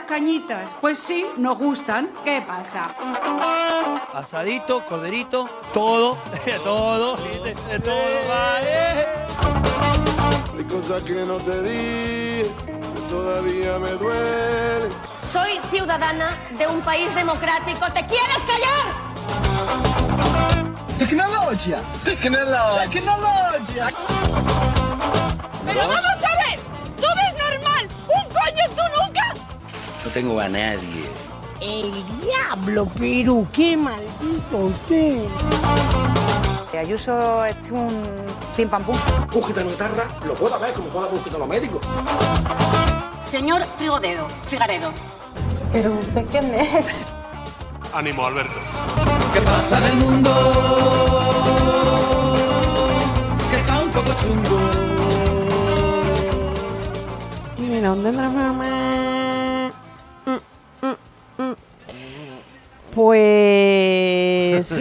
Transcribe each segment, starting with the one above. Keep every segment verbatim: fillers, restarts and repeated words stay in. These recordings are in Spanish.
cañitas? Pues sí, nos gustan. ¿Qué pasa? Asadito, corderito, todo, de todo, de, de todo, vale. Hay cosas que no te di, que todavía me duele. Soy ciudadana de un país democrático. ¿Te quieres callar? Tecnología, tecnología, tecnología. Pero vamos a ver, ¿tú ves normal? ¿Un coño tú nunca? No tengo a nadie. El diablo, pero qué maldito usted. Ayuso ha hecho un pim pam pum. Un gitano de tarra lo puedo ver como puedo un gitano médico. Señor Frigodedo, Figaredo. ¿Pero usted quién es? Ánimo, Alberto. ¿Qué pasa en el mundo? Que está un poco chungo. Y mira, ¿dónde entra mamá? Pues...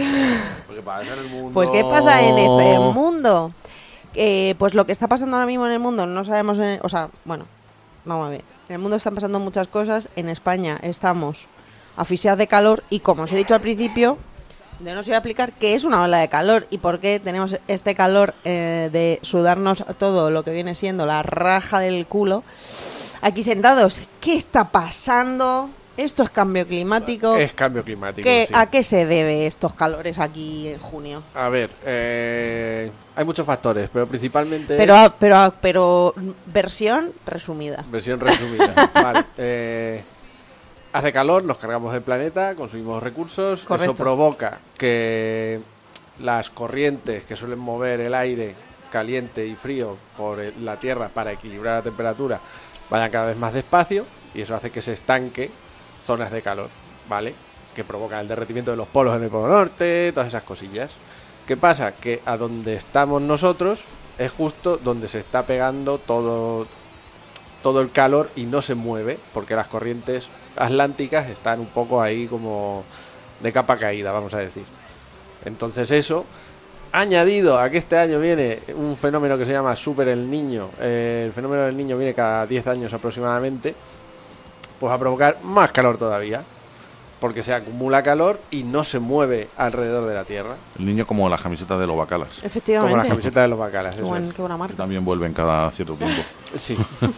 Pues ¿qué pasa en ese mundo? Eh, pues lo que está pasando ahora mismo en el mundo, no sabemos, en, o sea, bueno, vamos a ver. En el mundo están pasando muchas cosas. En España estamos asfixiados de calor y, como os he dicho al principio, yo no os voy a explicar qué es una ola de calor y por qué tenemos este calor eh, de sudarnos todo lo que viene siendo la raja del culo aquí sentados. ¿Qué está pasando? ¿Esto es cambio climático? Es cambio climático, ¿Qué, sí. ¿A qué se debe estos calores aquí en junio? A ver, eh, hay muchos factores, pero principalmente... Pero, pero, pero versión resumida. Versión resumida, vale. Eh, hace calor, nos cargamos el planeta, consumimos recursos. Correcto. Eso provoca que las corrientes que suelen mover el aire caliente y frío por el, la Tierra para equilibrar la temperatura vayan cada vez más despacio y eso hace que se estanque zonas de calor, ¿vale? Que provocan el derretimiento de los polos en el Polo Norte, todas esas cosillas. ¿Qué pasa? Que a donde estamos nosotros es justo donde se está pegando todo, todo el calor y no se mueve, porque las corrientes atlánticas están un poco ahí como de capa caída, vamos a decir. Entonces eso, añadido a que este año viene un fenómeno que se llama Super El Niño, eh, el fenómeno del Niño viene cada diez años aproximadamente, pues va a provocar más calor todavía, porque se acumula calor y no se mueve alrededor de la Tierra. El niño como las camisetas de los bacalas. Efectivamente. Como las camisetas de los bacalas, eso Buen, es. Qué buena marca. También vuelven cada cierto tiempo. Sí.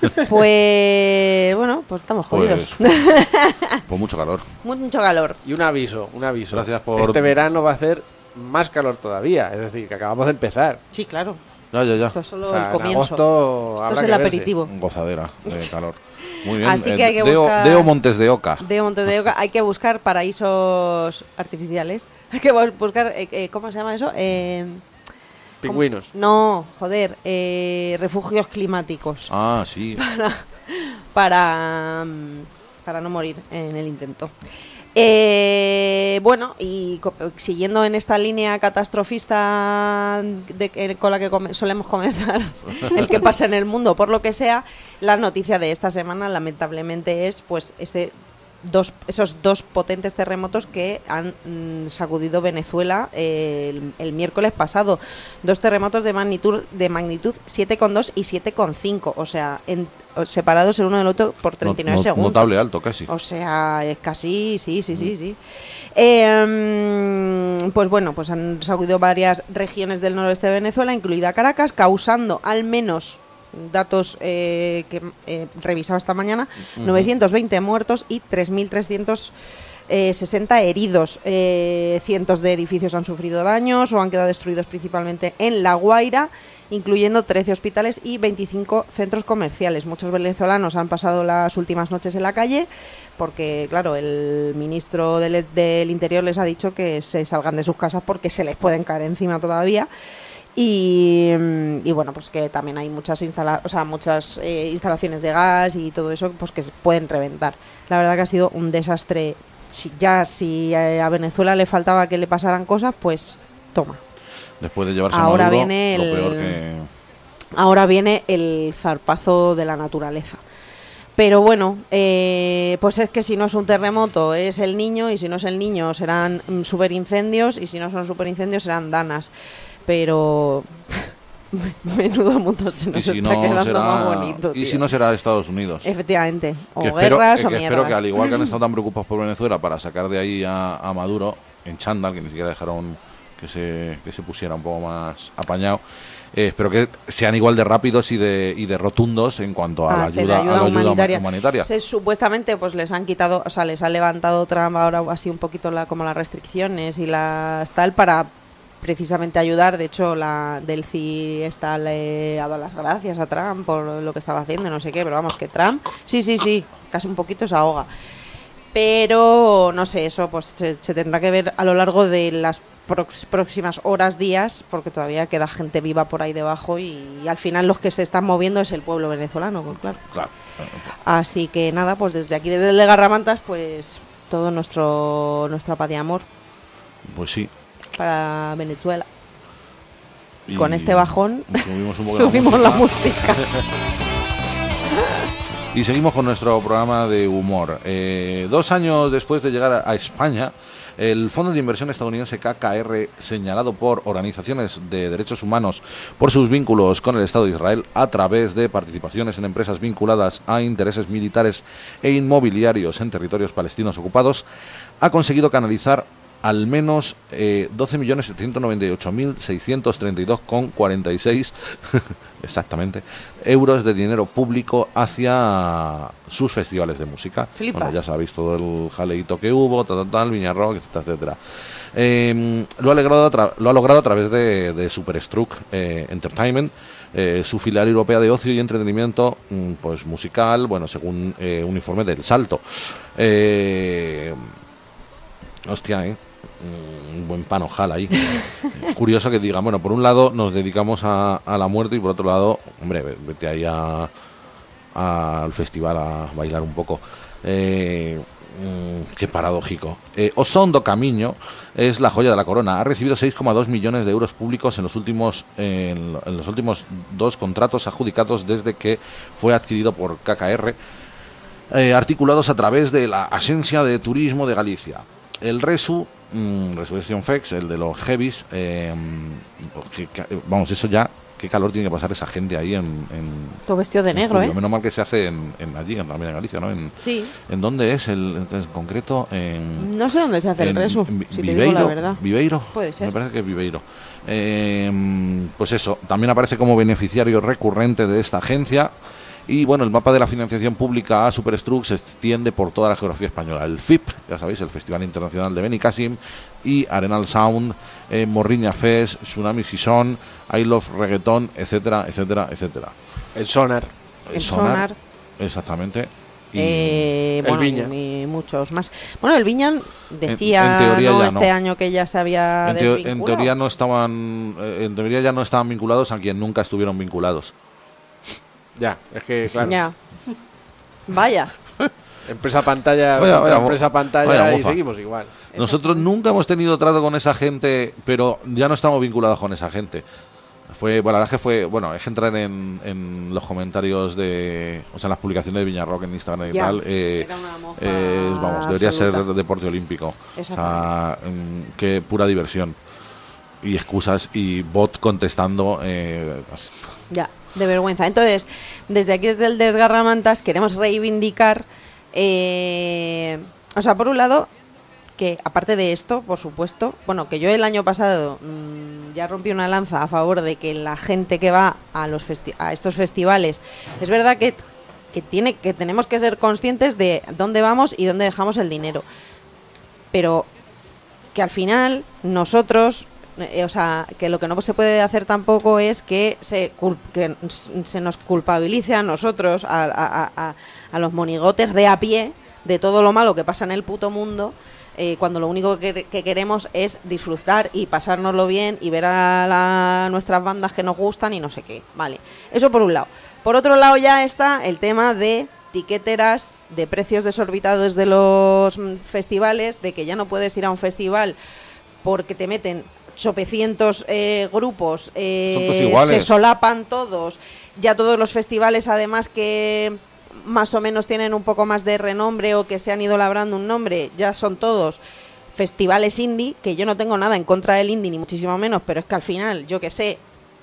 Pues bueno, pues estamos jodidos. Pues, pues mucho calor. Mucho calor. Y un aviso, un aviso. Gracias por... Este verano va a hacer más calor todavía, es decir, que acabamos de empezar. Sí, claro. Ya, ya, ya. Esto es solo O sea, el en comienzo. agosto Esto habrá es el que verse. aperitivo. Gozadera de calor. Muy bien. Así que eh, hay que Deo, buscar... Deo Montes de Oca. Deo Montes de Oca. Hay que buscar paraísos artificiales. Hay que bus- buscar... Eh, eh, ¿Cómo se llama eso? Eh, Pingüinos. ¿cómo? No, joder. Eh, refugios climáticos. Ah, sí. Para, para, mm, para no morir en el intento. Eh, bueno, y co- siguiendo en esta línea catastrofista de, eh, con la que come- solemos comenzar el que pasa en el mundo, por lo que sea, la noticia de esta semana lamentablemente es pues ese dos, esos dos potentes terremotos que han mm, sacudido Venezuela eh, el, el miércoles pasado. Dos terremotos de magnitud de magnitud siete coma dos y siete coma cinco, o sea, en, separados el uno del otro por treinta y nueve No- no- segundos. Notable alto, casi. O sea, es casi, sí, sí, sí, sí. Eh, pues bueno, pues han sacudido varias regiones del noroeste de Venezuela, incluida Caracas, causando al menos, datos eh, que he revisado esta mañana, uh-huh. novecientos veinte muertos y tres mil trescientos sesenta heridos. Eh, cientos de edificios han sufrido daños o han quedado destruidos, principalmente en La Guaira, incluyendo trece hospitales y veinticinco centros comerciales. Muchos venezolanos han pasado las últimas noches en la calle porque, claro, el ministro del, del Interior les ha dicho que se salgan de sus casas porque se les pueden caer encima todavía. Y, y bueno, pues que también hay muchas instala- o sea, muchas eh, instalaciones de gas y todo eso pues que pueden reventar. La verdad que ha sido un desastre. Si ya si a Venezuela le faltaba que le pasaran cosas, pues toma. Después de llevarse ahora Maduro, viene lo el, peor que... ahora viene el zarpazo de la naturaleza. Pero bueno, eh, pues es que si no es un terremoto es el Niño, y si no es el Niño serán mm, superincendios, y si no son superincendios serán danas. Pero Menudo mundo se nos si está no quedando será, más bonito, y tío. si no será Estados Unidos. Efectivamente, o que espero, guerras que o mierdas. espero que al igual que han estado tan preocupados por Venezuela para sacar de ahí a, a Maduro en chándal, que ni siquiera dejaron que se, que se pusiera un poco más apañado, eh, espero que sean igual de rápidos y de, y de rotundos en cuanto a Ah, la hacer ayuda, ayuda a la ayuda humanitaria. humanitaria. Se, supuestamente pues les han quitado, o sea, les ha levantado Trump ahora así un poquito la, como las restricciones y las tal para precisamente ayudar. De hecho, la Delcy está, le ha dado las gracias a Trump por lo que estaba haciendo, no sé qué, pero vamos, que Trump, sí, sí, sí, casi un poquito se ahoga. Pero, no sé, eso pues se, se tendrá que ver a lo largo de las prox- próximas horas, días, porque todavía queda gente viva por ahí debajo y, y al final los que se están moviendo es el pueblo venezolano, pues claro. Claro. Así que nada, pues desde aquí, desde el de Garramantas, pues todo nuestro nuestra paz y amor Pues sí. para Venezuela. Y Con este bajón subimos un poco la subimos música. la música. Y seguimos con nuestro programa de humor. Eh, dos años después de llegar a, a España, el fondo de inversión estadounidense K K R, señalado por organizaciones de derechos humanos por sus vínculos con el Estado de Israel a través de participaciones en empresas vinculadas a intereses militares e inmobiliarios en territorios palestinos ocupados, ha conseguido canalizar al menos eh, doce millones setecientos noventa y ocho mil seiscientos treinta y dos coma cuarenta y seis exactamente euros de dinero público hacia sus festivales de música. Flipas. Bueno, ya sabéis todo el jaleito que hubo, tal, tal, tal, Viña Rock, etcétera, etcétera. Eh, lo, ha logrado a tra- lo ha logrado a través de, de Superstruck eh, Entertainment, eh, su filial europea de ocio y entretenimiento, mm, pues musical, bueno, según eh, un informe del Salto. Eh, hostia, eh. Un buen panojal ahí. Curioso que digan, bueno, por un lado nos dedicamos a, a la muerte y por otro lado, hombre, vete ahí a, a, al festival a bailar un poco. Eh, mm, qué paradójico. Eh, Osondo Camiño es la joya de la corona. Ha recibido seis coma dos millones de euros públicos en los últimos en, en los últimos dos contratos adjudicados desde que fue adquirido por K K R, eh, articulados a través de la Agencia de Turismo de Galicia. El Resu, mm, Resurrection Fex, el de los heavies, eh, que, que, vamos, eso ya, qué calor tiene que pasar esa gente ahí en... en Todo vestido de en negro, julio. ¿eh? Menos mal que se hace en, en allí, en, también en Galicia, ¿no? En, Sí. ¿En dónde es el en concreto? En, No sé dónde se hace el en Resu, Vi- si te digo Viveiro, la verdad. ¿Viveiro? Puede ser. Me parece que es Viveiro. Eh, pues eso, también aparece como beneficiario recurrente de esta agencia. Y bueno, el mapa de la financiación pública a Superstruck se extiende por toda la geografía española. El F I P, ya sabéis, el Festival Internacional de Benicàssim, y Arenal Sound, eh, Morriña Fest, Tsunami Season, I Love Reggaeton, etcétera, etcétera, etcétera. El Sonar. El, El sonar, Sonar. Exactamente. Y Eh, El bueno, Viña. y muchos más. Bueno, el Viña decía en teoría ¿no? ya este no. año que ya se había en, teo- en desvinculado. teoría no estaban, eh, en teoría ya no estaban vinculados a quien nunca estuvieron vinculados. Ya, es que claro. Ya. Vaya. Empresa pantalla, Vaya, contra vaya, empresa mo- pantalla vaya y mofa. seguimos igual. Nosotros nunca hemos tenido trato con esa gente, pero ya no estamos vinculados con esa gente. Fue, bueno, la verdad es que fue, bueno, es que entrar en, en los comentarios de, o sea, en las publicaciones de Viñarrock en Instagram y Ya, tal, eh, era una mofa eh, vamos, debería absoluta. ser deporte olímpico. O sea, Exactamente. mm, qué pura diversión. Y excusas y bot contestando. Eh, pues, Ya, de vergüenza. Entonces, desde aquí, desde el Desgarramantas, queremos reivindicar, eh, o sea, por un lado, que aparte de esto, por supuesto, bueno, que yo el año pasado mmm, ya rompí una lanza a favor de que la gente que va a los festi- a estos festivales, es verdad que, que, tiene, que tenemos que ser conscientes de dónde vamos y dónde dejamos el dinero. Pero que al final nosotros... Eh, o sea, que lo que no se puede hacer tampoco es que se, cul- que se nos culpabilice a nosotros, a, a, a, a los monigotes de a pie, de todo lo malo que pasa en el puto mundo, eh, cuando lo único que, que queremos es disfrutar y pasárnoslo bien y ver a la, nuestras bandas que nos gustan y no sé qué. Vale, eso por un lado. Por otro lado ya está el tema de tiqueteras, de precios desorbitados de los mm, festivales, de que ya no puedes ir a un festival porque te meten chopecientos eh, grupos, eh, Son todos iguales. se solapan todos, ya todos los festivales además que más o menos tienen un poco más de renombre o que se han ido labrando un nombre, ya son todos festivales indie, que yo no tengo nada en contra del indie ni muchísimo menos, pero es que al final, yo que sé,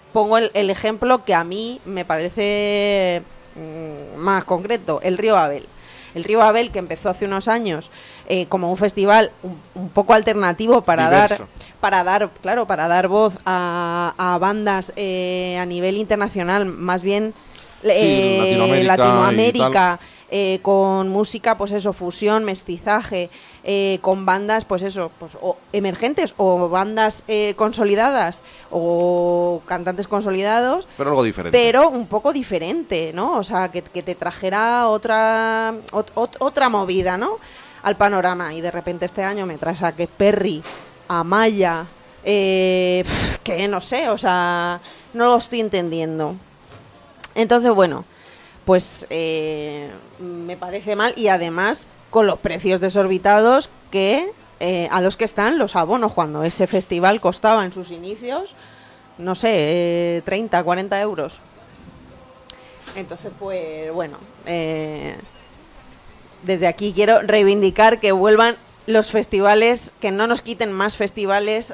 pongo el, el ejemplo que a mí me parece mmm, más concreto, el Río Babel. El Río Babel, que empezó hace unos años eh, como un festival un, un poco alternativo para Diverso. dar, para dar, claro, para dar voz a, a bandas eh, a nivel internacional, más bien eh, Sí, Latinoamérica Latinoamérica, eh, con música, pues eso, fusión, mestizaje, eh, con bandas, pues eso, pues o emergentes o bandas eh, consolidadas o cantantes consolidados, Pero algo diferente. pero un poco diferente, ¿no? O sea, que, que te trajera otra ot, ot, otra movida, ¿no? Al panorama. Y de repente este año me traes a Katy Perry, a Maya, eh, que no sé, o sea, no lo estoy entendiendo. Entonces, bueno, pues eh, me parece mal y además con los precios desorbitados que eh, a los que están los abonos, cuando ese festival costaba en sus inicios, no sé, eh, treinta, cuarenta euros. Entonces, pues bueno, eh, desde aquí quiero reivindicar que vuelvan los festivales, que no nos quiten más festivales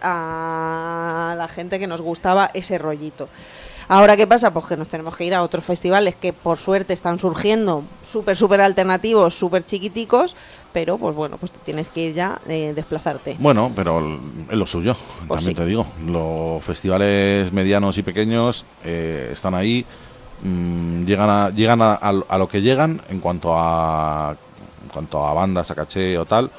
a la gente que nos gustaba ese rollito. Ahora, ¿qué pasa? Pues que nos tenemos que ir a otros festivales que por suerte están surgiendo súper, súper alternativos, súper chiquiticos, pero pues bueno, pues te tienes que ir ya, eh, desplazarte. Bueno, pero es lo suyo, Pues también sí. te digo. Los festivales medianos y pequeños eh, están ahí, mmm, llegan, a, llegan a, a, a lo que llegan en cuanto a, en cuanto a bandas, a caché o tal,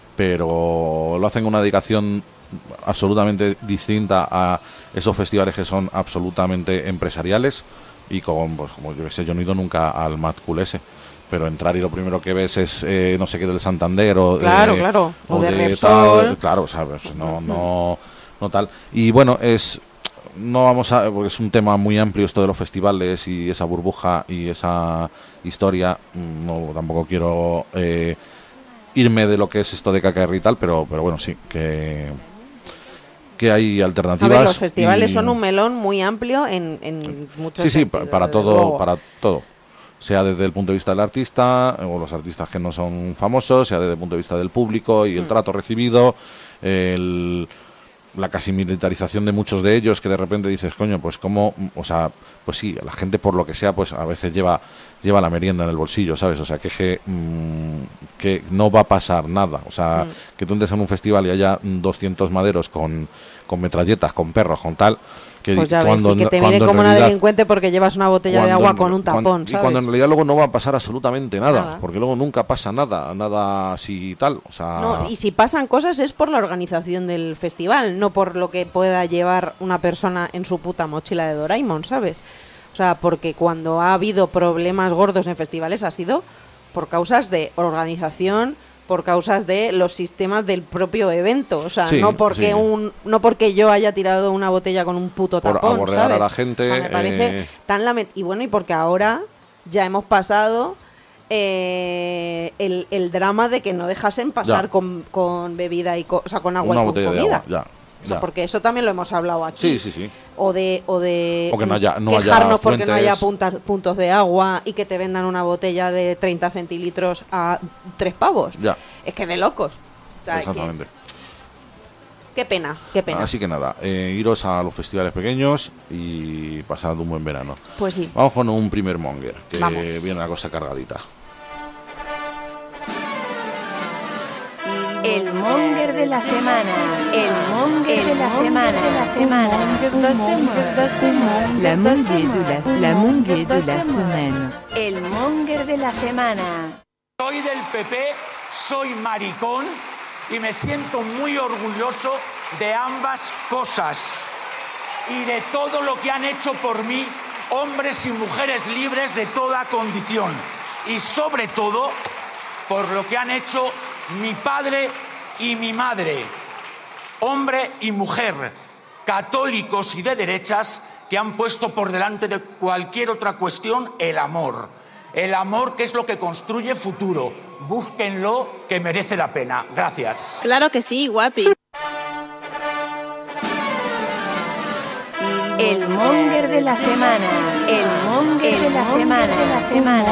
pero lo hacen con una dedicación absolutamente distinta a esos festivales que son absolutamente empresariales y con, pues como yo que sé, yo no he ido nunca al Mad Cool ese, pero entrar y lo primero que ves es eh, no sé qué del Santander o Claro, de, claro, o de tal, Repsol. claro, sabes, no, no, no tal. Y bueno, es no vamos a, porque es un tema muy amplio esto de los festivales y esa burbuja y esa historia, no tampoco quiero eh, irme de lo que es esto de K K R y tal, pero pero bueno, sí, que que hay A alternativas. ver, los festivales y- son un melón muy amplio en, en muchos Sí, sí, sentidos, pa- para desde todo, luego. para todo. Sea desde el punto de vista del artista, o los artistas que no son famosos, sea desde el punto de vista del público y el Mm. trato recibido, el, la casi militarización de muchos de ellos, que de repente dices, coño, pues cómo, o sea, pues sí, la gente por lo que sea, pues a veces lleva lleva la merienda en el bolsillo, ¿sabes? O sea, que, que, mm, que no va a pasar nada. O sea, Mm. que tú entres en un festival y haya doscientos maderos con, con metralletas, con perros, con tal, que Pues ya ves, cuando, sí, que te cuando viene en como una realidad- delincuente porque llevas una botella de cuando agua en- con un tapón, cuando- ¿sabes? Y cuando en realidad luego no va a pasar absolutamente nada, Nada. porque luego nunca pasa nada, nada así y tal. O sea, No, y si pasan cosas es por la organización del festival, no por lo que pueda llevar una persona en su puta mochila de Doraemon, ¿sabes? O sea, porque cuando ha habido problemas gordos en festivales ha sido por causas de organización, por causas de los sistemas del propio evento, o sea, Sí, no porque sí. un no porque yo haya tirado una botella con un puto Por tapón, aborrear a ¿sabes? la gente, O sea, me parece eh, tan lament- y bueno, y porque ahora ya hemos pasado eh, el, el drama de que no dejasen pasar Ya. con, con bebida y co- o sea, con agua una y con botella de comida. agua, ya. O sea, ya. porque eso también lo hemos hablado aquí. Sí, sí, sí. O de, o de O que no haya- no haya quejarnos porque no fuentes. haya puntas- puntos de agua y que te vendan una botella de treinta centilitros a tres pavos. Ya, Es que de locos. O sea, exactamente. que- qué pena, qué pena. Así que nada, eh, iros a los festivales pequeños y pasad un buen verano. Pues sí. Vamos con un primer monger, que Vamos. viene la cosa cargadita. El monger de la semana. El monger de la semana. De la semana. La mongue de la, la mongue de la semaine. El monger de la semana. Soy del P P, soy maricón y me siento muy orgulloso de ambas cosas y de todo lo que han hecho por mí hombres y mujeres libres de toda condición y sobre todo por lo que han hecho mi padre y mi madre, hombre y mujer, católicos y de derechas que han puesto por delante de cualquier otra cuestión el amor. El amor, que es lo que construye futuro. Búsquenlo, que merece la pena. Gracias. Claro que sí, guapi. El monger de la semana. El monger de la semana. De la semana.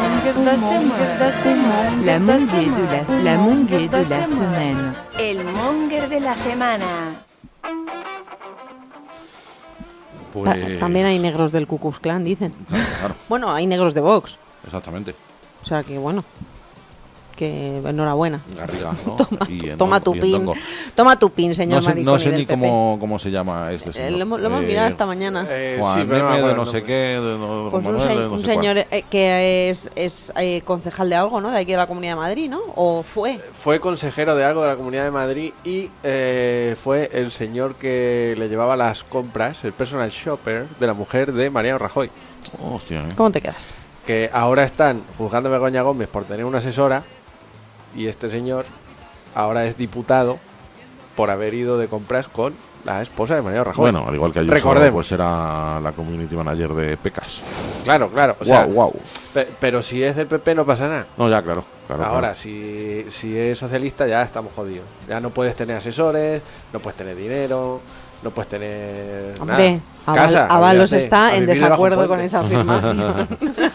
La mongue de la, la mongue de la semaine. El monger de la semana. Pues... Ta- también hay negros del Ku Klux Klan, dicen. Claro, claro. Bueno, hay negros de Vox. Exactamente. O sea que bueno, que enhorabuena. Garriga, ¿no? Toma, Y en toma Dongo- tu y en pin. Dongo. Toma tu pin, señor No sé, Maricón no y sé del ni P P. cómo, cómo se llama este Eh, señor. lo, hemos- lo hemos Eh, mirado esta mañana. Eh, Juan sí, pero no me M de acuerdo no el sé nombre. qué, de no, Pues un, Manuel, se- de no un sé cuál. señor eh, que es, es eh, concejal de algo, ¿no? De aquí de la Comunidad de Madrid, ¿no? ¿O fue? Fue consejero de algo de la Comunidad de Madrid y eh, fue el señor que le llevaba las compras, el personal shopper de la mujer de Mariano Rajoy. Hostia, ¿eh? ¿Cómo te quedas? Que ahora están juzgando a Begoña Gómez por tener una asesora y este señor ahora es diputado por haber ido de compras con la esposa de Mariano Rajoy. Bueno, al igual que Ayuso, recordemos. pues era la community manager de Pecas. Claro, claro. O sea, Guau, guau. pe- pero si es del P P no pasa nada. No, ya, claro. claro Ahora, claro. si, si es socialista ya estamos jodidos. Ya no puedes tener asesores, no puedes tener dinero, no puedes tener Hombre, nada. Aval- Casa, Avalos olvídate, está a en vivir debajo desacuerdo un con puente. esa afirmación.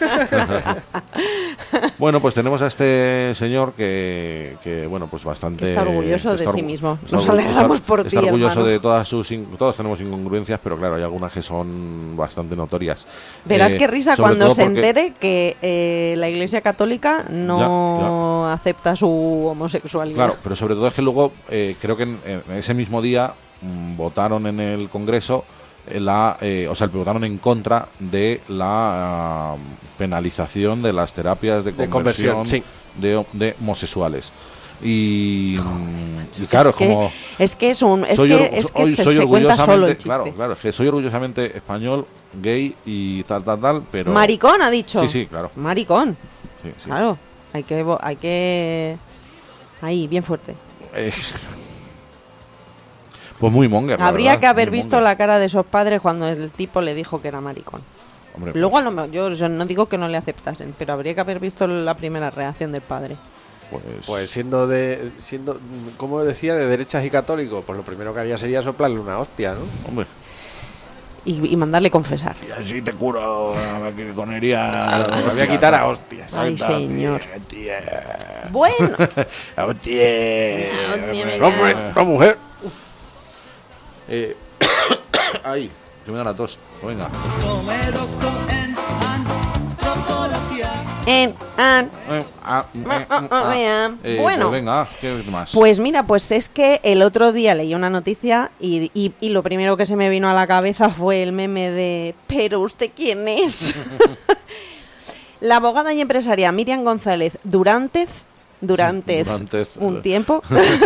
Bueno, pues tenemos a este señor que, que bueno, pues bastante... Está orgulloso de está sí orgu- mismo. está Nos orgu- alegramos está- por está ti, orgulloso hermano. de todas sus... in- Todos tenemos incongruencias, pero claro, hay algunas que son bastante notorias. Verás Eh, qué risa sobre cuando todo se porque- entere que eh, la Iglesia Católica no acepta su homosexualidad. Claro, pero sobre todo es que luego, eh, creo que en, en ese mismo día mm, votaron en el Congreso eh, la, eh, o sea, votaron en contra de la ah, penalización de las terapias de De conversión, conversión, de, de homosexuales. Y, mm, y claro, es es que, como... es que es un es soy que, orgu- es que soy- se, soy se cuenta solo el orgullosamente- chiste. Claro, claro, es que soy orgullosamente español, gay y tal, tal, tal, pero... Maricón ha dicho. Sí, sí, claro. Maricón. Sí, sí. Claro. Hay que vo- hay que ahí bien fuerte. Eh, pues muy monger, la Habría verdad, que haber muy visto monger. la cara de esos padres cuando el tipo le dijo que era maricón. Hombre, Luego a lo mejor yo, yo no digo que no le aceptasen, pero habría que haber visto la primera reacción del padre. Pues, Pues siendo de, siendo, como decía, de derechas y católicos, pues lo primero que haría sería soplarle una hostia, ¿no? hombre. Y, y mandarle confesar. Y así te curo la mariconería. Claro, me voy a quitar a hostias. Ay, señor. Tía. Bueno. Hostia. Hostia, me No, hombre, no, mujer. Eh, Ay, que me da la tos. Venga. En, an, Eh, ah, mm, eh, ah, mm, ah, ah. vea. Eh, Bueno. pues venga, ¿qué más? Pues mira, pues es que el otro día leí una noticia y, y- y lo primero que se me vino a la cabeza fue el meme de ¿pero usted quién es? La abogada y empresaria Miriam González Durantez, Durantez, Durantez. un tiempo,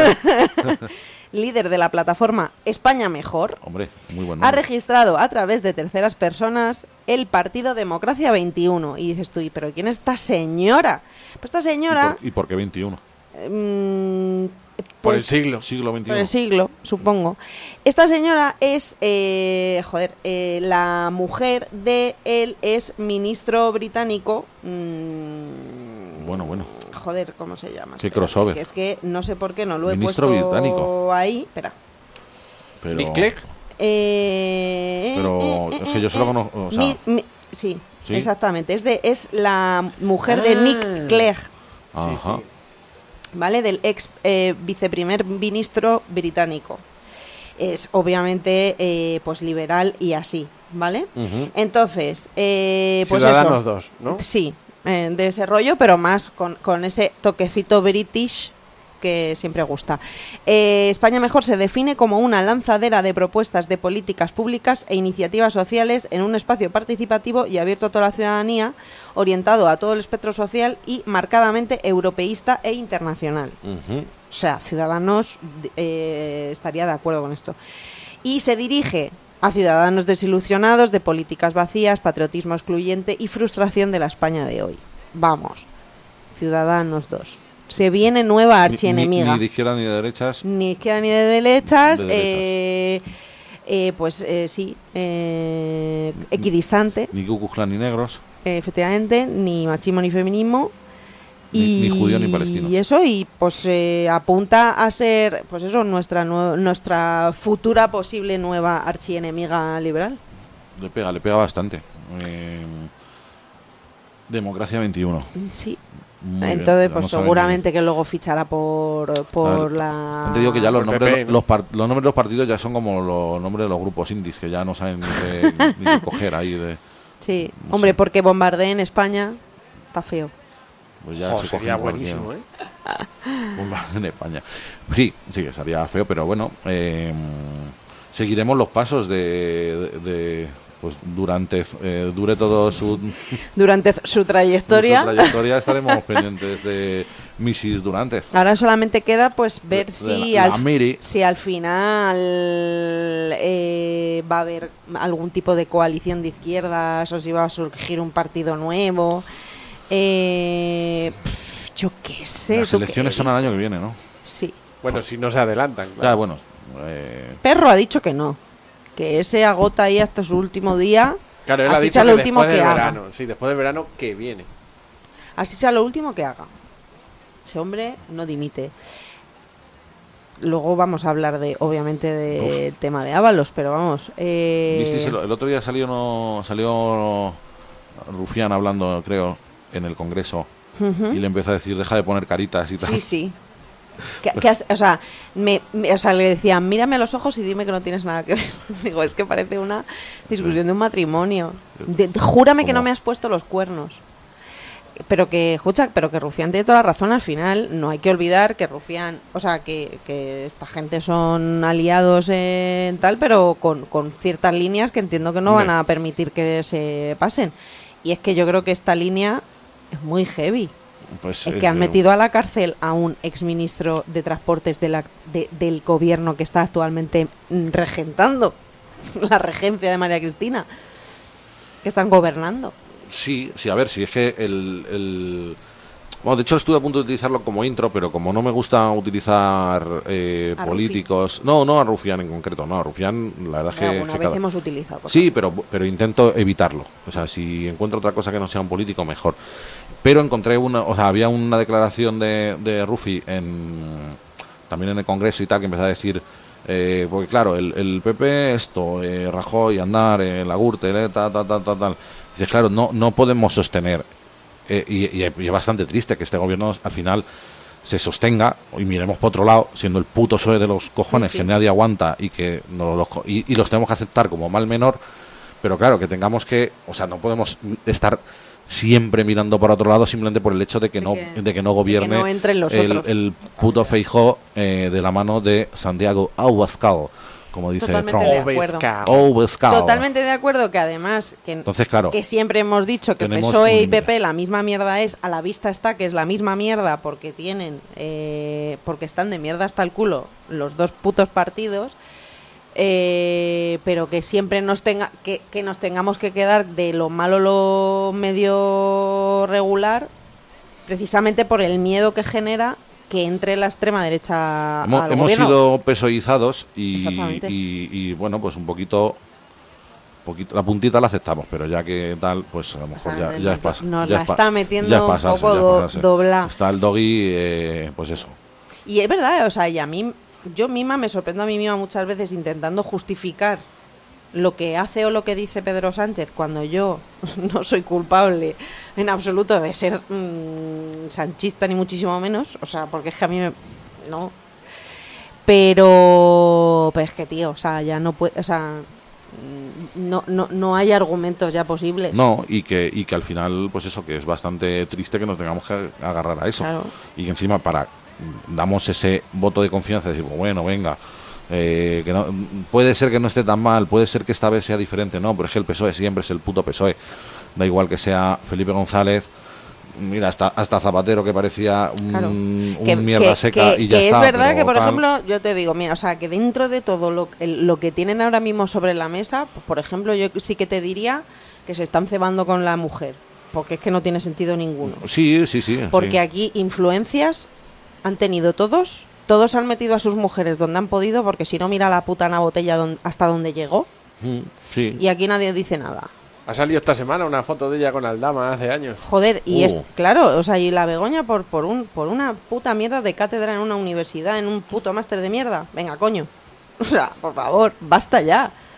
líder de la plataforma España Mejor, Hombre, muy bueno. ha registrado a través de terceras personas el partido Democracia veintiuno. Y dices tú, ¿y pero quién es esta señora? Pues esta señora... ¿Y por, y por qué veintiuno? mm, Por el pues, siglo. Siglo por veintiuno. el siglo, supongo. Esta señora es, eh, joder, eh, la mujer de él es ministro británico. mm, Bueno, bueno. Joder, ¿cómo se llama? Qué Espérate, crossover. que es que no sé por qué no lo he Ministro puesto británico. ahí. Espera. Pero, Nick Clegg. Eh, pero eh, eh, es que yo solo eh, conozco. O sea, Mi- mi- sí, ¿Sí? exactamente. Es de es la mujer de Ah. Nick Clegg, ajá. ¿vale? Del ex eh, viceprimer ministro británico. Es obviamente eh, pues liberal y así, ¿vale? Ujú. Entonces, eh, pues Ciudadanos eso. dos, ¿no? Sí, eh, de ese rollo, pero más con, con ese toquecito british que siempre gusta. Eh, España Mejor se define como una lanzadera de propuestas de políticas públicas e iniciativas sociales en un espacio participativo y abierto a toda la ciudadanía, orientado a todo el espectro social y marcadamente europeísta e internacional. Ujú. O sea, Ciudadanos eh, estaría de acuerdo con esto. Y se dirige a ciudadanos desilusionados de políticas vacías, patriotismo excluyente y frustración de la España de hoy. Vamos, Ciudadanos dos. Se viene nueva Ni- archienemiga. Ni, ni de izquierda ni de derechas. Ni izquierda ni de derechas. De derechas. eh, eh, pues eh, sí, eh, equidistante, Ni Ku Klux Klan ni negros. eh, efectivamente, ni machismo ni feminismo. Ni- Y, ni judío ni palestino. y eso, y pues eh, apunta a ser, pues eso, nuestra nue- nuestra futura posible nueva archienemiga liberal. Le pega, le pega bastante. Eh, Democracia veintiuno. Sí. Muy Entonces, bien, pues no saben seguramente que luego fichará por, por ni- la... Te digo que ya los Por nombres, P P, ¿no? los, par- los nombres de los partidos ya son como los nombres de los grupos indies, que ya no saben ni qué, ni qué coger ahí. De, Sí, no hombre, sé. porque bombardee en España está feo. Pues ya Jo, se sería cogen cualquier- buenísimo, ¿eh? Bomba en España. Sí, sí, que sería feo, pero bueno, eh, seguiremos los pasos de, de- de, pues durante eh, dure todo su, Durante su trayectoria. su trayectoria estaremos pendientes de Missis Durante. Ahora solamente queda pues ver De- de si, la- al, la Miri. si al final eh, va a haber algún tipo de coalición de izquierdas o si va a surgir un partido nuevo. Eh, pf, yo qué sé. Las ¿tú elecciones qué son al año que viene, ¿no? Sí. Bueno, si no se adelantan. Ya, Claro. bueno. eh, Perro ha dicho que no. Que ese agota ahí hasta su último día. Claro, él ha así dicho sea que lo último después que del haga. verano. Sí, después del verano que viene. Así sea lo último que haga. Ese hombre no dimite. Luego vamos a hablar de, obviamente, de tema de Ábalos, pero vamos. Eh... ¿Visteis el, el otro día salió no salió Rufián hablando, creo, en el Congreso Ujú. y le empezó a decir deja de poner caritas y tal. Sí, sí. Que, que has- o, sea, me, me- o sea, le decían, mírame a los ojos y dime que no tienes nada que ver. Digo, es que parece una discusión de un matrimonio. De- de- júrame que no ¿Cómo? me has puesto los cuernos. Pero que, escucha, pero que Rufián tiene toda la razón al final. No hay que olvidar que Rufián, o sea, que, que esta gente son aliados en tal, pero con, con ciertas líneas que entiendo que no Hombre. van a permitir que se pasen. Y es que yo creo que esta línea es muy heavy. Pues, Es eh, que han metido a la cárcel a un exministro de Transportes de la, de- del gobierno que está actualmente mm, regentando la regencia de María Cristina, que están gobernando. Sí, sí, a ver, si es que el, el... Bueno, de hecho estuve a punto de utilizarlo como intro, pero como no me gusta utilizar eh, A políticos... No, no a Rufián en concreto, no, a Rufián la verdad es que... Alguna que vez cada- hemos utilizado. por Sí, pero, pero intento evitarlo. O sea, si encuentro otra cosa que no sea un político, mejor. Pero encontré una... O sea, había una declaración de, de Rufi en, también en el Congreso y tal, que empezó a decir... Eh, porque claro, el, el P P esto, eh, Rajoy, Andar, eh, la Gürtel, eh, tal, tal, tal, tal, tal. Dices, claro, no, no podemos sostener, eh, y, y- y es bastante triste que este gobierno al final se sostenga, y miremos por otro lado, siendo el puto P S O E de los cojones Sí, sí. que nadie aguanta y que no los, co- y, y los tenemos que aceptar como mal menor, pero claro, que tengamos que, o sea, no podemos estar siempre mirando por otro lado simplemente por el hecho de que De no que- de que no gobierne no entren los el, otros. el puto Feijóo eh, de la mano de Santiago Abascal, como dice Totalmente Trump. de acuerdo. Abascal. Totalmente de acuerdo que además que, Entonces, claro, que siempre hemos dicho que P tenemos S O E y un- P P la misma mierda es, a la vista está que es la misma mierda porque tienen eh, porque están de mierda hasta el culo los dos putos partidos, eh, pero que siempre nos tenga que, que nos tengamos que quedar de lo malo lo medio regular precisamente por el miedo que genera que entre la extrema derecha Hemos, al hemos gobierno. sido pesoizados y, Exactamente. y, y, bueno, pues un poquito, poquito, la puntita la aceptamos, pero ya que tal, pues a lo mejor sea, ya, nos- ya es pas- nos ya la es pa- está metiendo ya es un pasarse, poco ya es do- pasarse. dobla. Está el doggy, eh, pues eso. Y es verdad, o sea, y a mí, yo misma me sorprendo a mí misma muchas veces intentando justificar lo que hace o lo que dice Pedro Sánchez cuando yo no soy culpable en absoluto de ser mm, sanchista ni muchísimo menos, o sea, porque es que a mí me, no. Pero, pero es que tío, o sea, ya no puede, o sea, mm, no, no, no hay argumentos ya posibles. No, y que, y que al final, pues eso, que es bastante triste que nos tengamos que agarrar a eso. Claro. Y que encima para damos ese voto de confianza, de decir, pues bueno, venga, eh, que no, puede ser que no esté tan mal, puede ser que esta vez sea diferente, no, pero es que el P S O E siempre es el puto P S O E. Da igual que sea Felipe González, mira, hasta, hasta Zapatero que parecía un, Claro. un Que- mierda que- seca que- y ya que está. es verdad pero que, por tal. ejemplo, yo te digo, mira, o sea, que dentro de todo lo, el- lo que tienen ahora mismo sobre la mesa, pues, por ejemplo, yo sí que te diría que se están cebando con la mujer, porque es que no tiene sentido ninguno. Sí, sí, sí. Porque sí. aquí influencias han tenido todos, todos han metido a sus mujeres donde han podido, porque si no, mira la puta na botella don- hasta donde llegó, Mm, sí. y aquí nadie dice nada. Ha salido esta semana una foto de ella con Aldama hace años. Joder, y Uh. es claro, o sea, y la Begoña por, por un por una puta mierda de cátedra en una universidad, en un puto máster de mierda. Venga, coño. O sea, por favor, basta ya.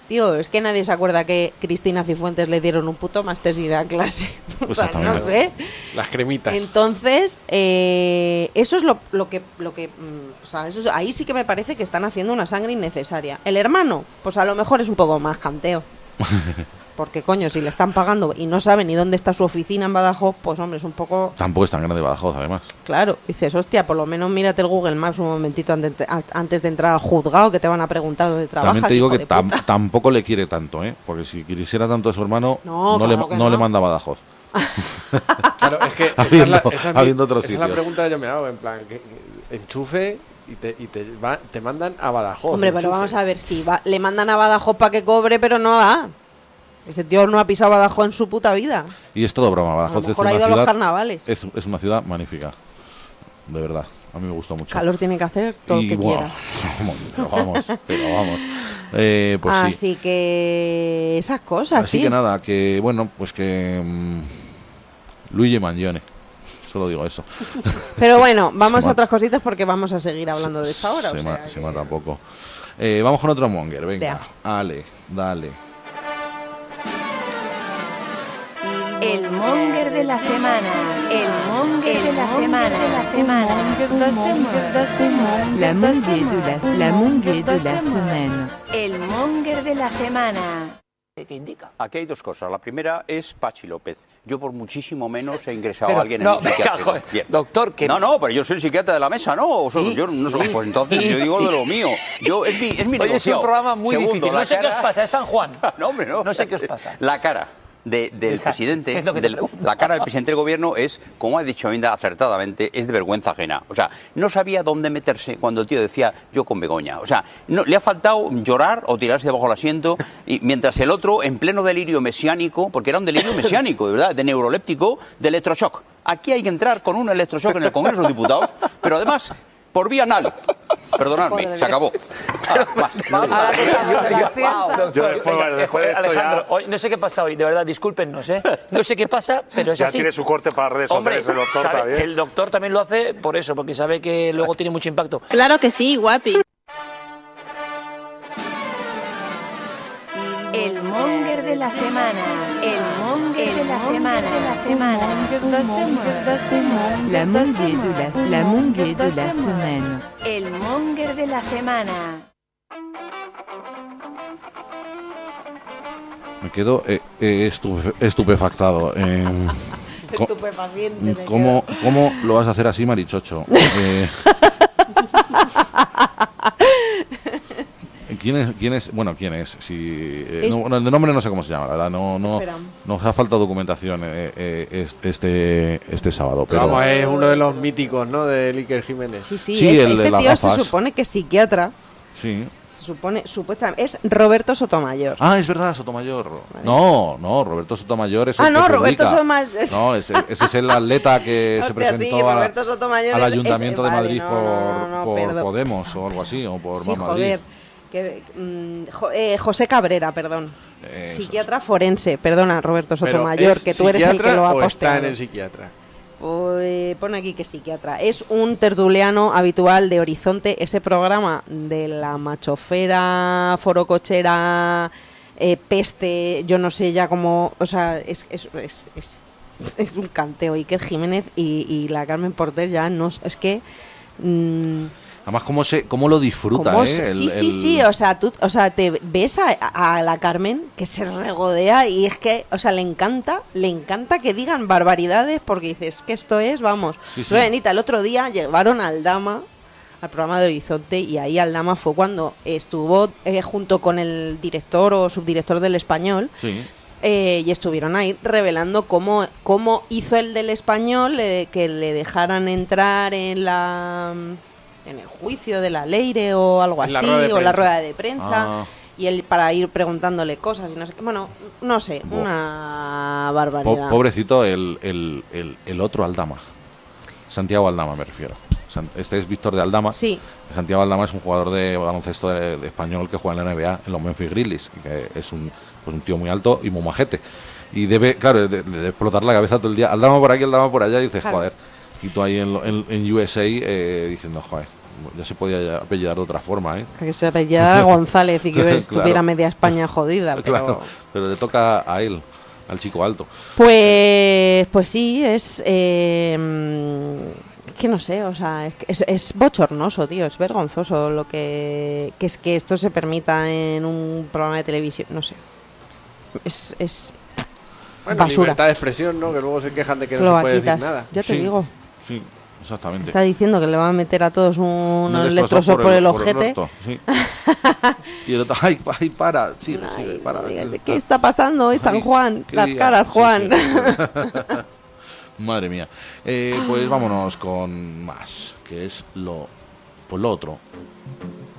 Tío, es que nadie se acuerda que Cristina Cifuentes le dieron un puto máster sin ir a clase. O sea, no sé. Las cremitas. Entonces, eh, eso es lo, lo que... Lo que mm, o sea, eso es- ahí sí que me parece que están haciendo una sangre innecesaria. El hermano, pues a lo mejor es un poco más canteo. Porque, coño, si le están pagando y no sabe ni dónde está su oficina en Badajoz, pues, hombre, es un poco... Tampoco es tan grande Badajoz, además. Claro, dices, hostia, por lo menos mírate el Google Maps un momentito antes, antes de entrar al juzgado, que te van a preguntar dónde trabajas. También te digo hijo que de tam- puta. tampoco le quiere tanto, ¿eh? Porque si quisiera tanto a su hermano, No, no, claro le, que no no. le manda a Badajoz. Claro, es que esa Habiendo- es la, esa es mi- habiendo otros esa es la sitios. pregunta que yo me hago, en plan, que, que enchufe y te, y te, va- te mandan a Badajoz. Hombre, pero enchufe. vamos a ver, si va, le mandan a Badajoz para que cobre, pero no va. Ese tío no ha pisado Badajoz en su puta vida. Y es todo broma. A lo Badajoz es mejor ha una ido a los ciudad... carnavales. Es, es una ciudad magnífica. De verdad. A mí me gustó mucho. Calor tiene que hacer todo Y, lo que buah, quiera. Vamos, pero vamos, pero vamos. Eh, pues sí. Así que esas cosas, Así tío. que nada, que bueno, pues que mm, Luigi Mangione, solo digo eso. Pero bueno, vamos Se a ma- otras cositas porque vamos a seguir hablando de esta hora. Se, o ma- sea se que- mata poco. Eh, vamos con otro monger, venga. Ya. Ale, dale. El monger de la semana. El monger de la semana. De la semana. La mongue de la, la mongue de la semaine. El monger de la semana. ¿Qué indica? Aquí hay dos cosas. La primera es Pachi López. Yo por muchísimo menos he ingresado Pero, a alguien no, en un psiquiátrico. venga, joder, Bien. doctor, que... No, no, pero yo soy el psiquiatra de la mesa, ¿no? O sea, Sí, yo no sí, soy, pues entonces sí, yo digo sí. de lo mío. Yo, es mi, es mi Oye, es un negociado. programa muy Segundo, difícil. la No sé qué os cara- pasa, es San Juan. No, hombre, no. No sé qué os pasa. La cara de- del Exacto. presidente, Es lo que te del- pregunto. la cara del presidente del gobierno es, como ha dicho Ainda acertadamente, es de vergüenza ajena. O sea, no sabía dónde meterse cuando el tío decía yo con Begoña. O sea, no, le ha faltado llorar o tirarse debajo del asiento, y mientras el otro, en pleno delirio mesiánico, porque era un delirio mesiánico, de verdad, de neuroléptico, de electroshock. Aquí hay que entrar con un electroshock en el Congreso de los Diputados, pero además por vía anal. Perdonadme, se acabó. Ahora que estamos en las fiestas. Yo Doctor, después, venga, después de esto Alejandro, ya- hoy, no sé qué pasa hoy, de verdad, discúlpenos, ¿eh? No sé qué pasa, pero es Ya así. tiene su corte para redes Hombre, sociales el doctor sabe- también. el doctor también lo hace por eso, porque sabe que luego tiene mucho impacto. Claro que sí, guapi. El monger de la semana. El monger de la semana. De la semana. La mongue de la, la mongue de la semaine. El monger de la semana. Me quedo eh, eh, estupe- estupefactado. Eh, co- Estupefaciente. me ¿cómo, ¿Cómo lo vas a hacer así, Marichocho? Eh, ¿Quién es, quién es? Bueno, ¿quién es? Si, eh, no, bueno, de nombre no sé cómo se llama, la verdad. No, no, Espera. nos ha faltado documentación eh, eh, es- este, este sábado. Pero Vamos, es uno de los míticos, ¿no? De Iker Jiménez. Sí, sí, Sí, este, el de este las tío se gafas. supone que es psiquiatra. sí. Se supone, supuestamente, es Roberto Sotomayor. Ah, es verdad, Sotomayor. No, no, Roberto Sotomayor es el Ah, que no, Roberto publica. Sotomayor. No, ese, ese es el atleta que se Hostia, sí, presentó a- Roberto Sotomayor al es- Ayuntamiento ese, de vale, Madrid no, por, no, no, por perdón. Podemos o algo así, o por Sí, Más Madrid. joder. Que, mm, jo- eh, José Cabrera, perdón. Eso, Psiquiatra forense. Perdona, Roberto Pero, Sotomayor, ¿es que tú eres el que psiquiatra lo ha o está posteado. en el psiquiatra? Pues, pone aquí que psiquiatra. Es un tertuliano habitual de Horizonte, ese programa de la machofera, forocochera, eh, peste, yo no sé ya cómo. O sea, es, es, es, es, es un canteo. Iker Jiménez y, y la Carmen Porter ya no. Es que. mm, Además, cómo, se, cómo lo disfruta, ¿Cómo ¿eh? se- El- sí, sí, el- sí, o sea, tú, o sea, te ves a, a la Carmen que se regodea y es que, o sea, le encanta, le encanta que digan barbaridades porque dices que esto es, vamos. Sí, sí. Pero, Benita, el otro día llevaron a Aldama al programa de Horizonte y ahí Aldama fue cuando estuvo eh, junto con el director o subdirector del Español. Sí. Eh, y estuvieron ahí revelando cómo, cómo hizo el del Español eh, que le dejaran entrar en la en el juicio de la Leire o algo En la así, rueda de o la prensa. rueda de prensa, Ah. y él para ir preguntándole cosas y no sé qué. Bueno, no sé, Buah. una Po- barbaridad. pobrecito el, el, el, el otro Aldama. Santiago Aldama, me refiero. San- Este es Víctor de Aldama. Sí. Santiago Aldama es un jugador de baloncesto de, de español que juega en la N B A en los Memphis Grizzlies, que es un, pues un tío muy alto y muy majete. Y debe, claro, de, de explotar la cabeza todo el día. Aldama por aquí, Aldama por allá, y dices, Claro. joder. Y tú ahí en, lo- en, en U S A eh, diciendo, joder, ya se podía apellidar de otra forma, ¿eh? Que se apellidara González y que Claro. estuviera media España jodida. Pero... Claro, pero le toca a él, al chico alto. Pues, pues sí, es... Eh, que no sé, o sea, es, es, es bochornoso, tío, es vergonzoso lo que, que es que esto se permita en un programa de televisión, no sé. Es, es bueno, basura. Libertad de expresión, ¿no? Que luego se quejan de que no se puede decir nada. Ya te Sí, digo. Sí, exactamente. Está diciendo que le van a meter a todos un, un Un electroshock por el, por el ojete. orto, sí. Y el otro, ay, ay, para, sigue, Ay, sigue, para. ¿qué está pasando hoy, San Ay, Juan? qué Las día. caras, Sí, Juan. sí. Madre mía. Eh, pues vámonos con más, que es lo, pues lo otro.